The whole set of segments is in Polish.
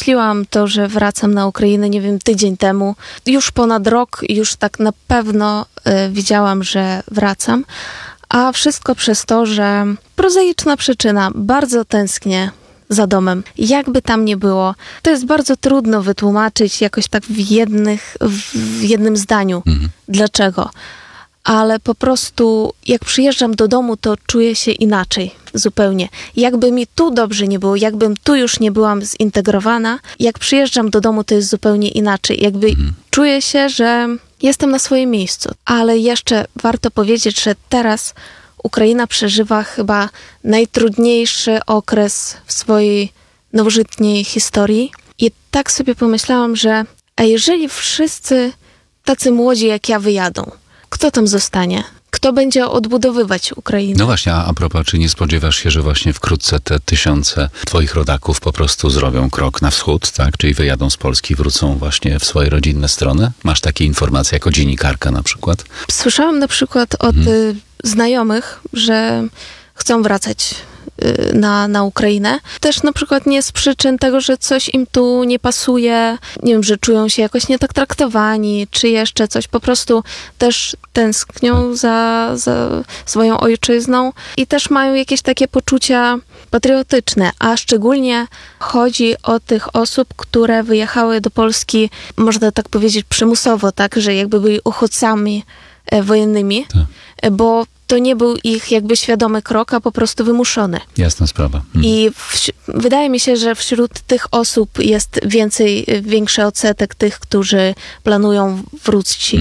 wymyśliłam to, że wracam na Ukrainę, nie wiem, tydzień temu. Już ponad rok, już tak na pewno wiedziałam, że wracam. A wszystko przez to, że prozaiczna przyczyna, bardzo tęsknię za domem. Jakby tam nie było, to jest bardzo trudno wytłumaczyć jakoś tak w jednym zdaniu. Dlaczego? Ale po prostu jak przyjeżdżam do domu, to czuję się inaczej zupełnie. Jakby mi tu dobrze nie było, jakbym tu już nie byłam zintegrowana, jak przyjeżdżam do domu, to jest zupełnie inaczej. Jakby czuję się, że jestem na swoim miejscu. Ale jeszcze warto powiedzieć, że teraz Ukraina przeżywa chyba najtrudniejszy okres w swojej nowożytniej historii. I tak sobie pomyślałam, że a jeżeli wszyscy tacy młodzi jak ja wyjadą, kto tam zostanie? Kto będzie odbudowywać Ukrainę? No właśnie, a propos, czy nie spodziewasz się, że właśnie wkrótce te tysiące twoich rodaków po prostu zrobią krok na wschód, tak? Czyli wyjadą z Polski, wrócą właśnie w swoje rodzinne strony? Masz takie informacje jako dziennikarka na przykład? Słyszałam na przykład od znajomych, że chcą wracać na Ukrainę. Też na przykład nie z przyczyn tego, że coś im tu nie pasuje, nie wiem, że czują się jakoś nie tak traktowani, czy jeszcze coś. Po prostu też tęsknią za swoją ojczyzną i też mają jakieś takie poczucia patriotyczne, a szczególnie chodzi o tych osób, które wyjechały do Polski, można tak powiedzieć, przymusowo, tak, że jakby byli uchodźcami wojennymi, bo to nie był ich jakby świadomy krok, a po prostu wymuszony. Jasna sprawa. I wydaje mi się, że wśród tych osób jest większy odsetek tych, którzy planują wrócić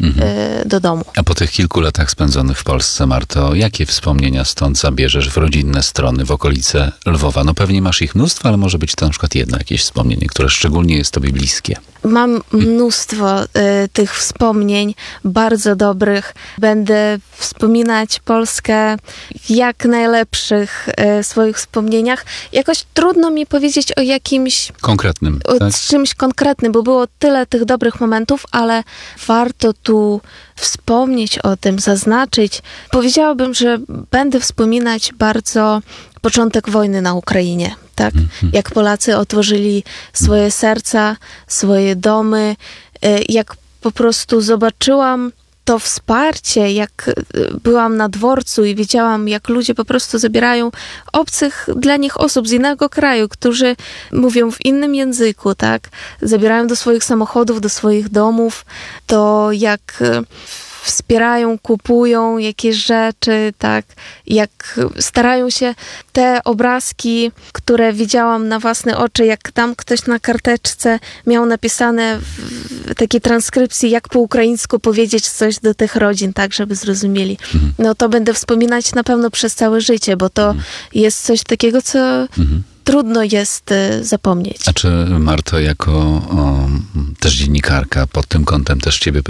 do domu. A po tych kilku latach spędzonych w Polsce, Marto, jakie wspomnienia stąd zabierzesz w rodzinne strony, w okolice Lwowa? No pewnie masz ich mnóstwo, ale może być to na przykład jedno jakieś wspomnienie, które szczególnie jest tobie bliskie. Mam mnóstwo tych wspomnień, bardzo dobrych. Będę wspominać Polskę w jak najlepszych swoich wspomnieniach. Jakoś trudno mi powiedzieć o jakimś konkretnym, tak? Czymś konkretnym, bo było tyle tych dobrych momentów, ale warto tu wspomnieć o tym, zaznaczyć. Powiedziałabym, że będę wspominać bardzo początek wojny na Ukrainie, tak? Jak Polacy otworzyli swoje serca, swoje domy, jak po prostu zobaczyłam to wsparcie, jak byłam na dworcu i widziałam, jak ludzie po prostu zabierają obcych dla nich osób z innego kraju, którzy mówią w innym języku, tak? Zabierają do swoich samochodów, do swoich domów, to jak wspierają, kupują jakieś rzeczy, tak, jak starają się te obrazki, które widziałam na własne oczy, jak tam ktoś na karteczce miał napisane w takiej transkrypcji, jak po ukraińsku powiedzieć coś do tych rodzin, tak, żeby zrozumieli. No to będę wspominać na pewno przez całe życie, bo to jest coś takiego, co trudno jest zapomnieć. A czy, Marto, jako też dziennikarka, pod tym kątem też ciebie